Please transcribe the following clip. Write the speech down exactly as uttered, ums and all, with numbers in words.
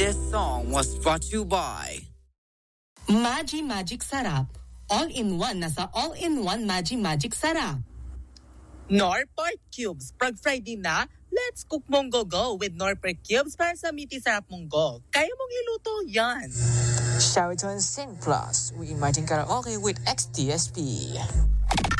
This song was brought to you by Magi Magic Sarap. All-in-one na sa all-in-one Magi Magic Sarap. Norport Cubes. Pag Friday na, let's cook Monggo Go with Norport Cubes para sa miti sarap Monggo. Kaya mong iluto yan. Shoutout Sing Plus. We imagine karaoke with X T S P.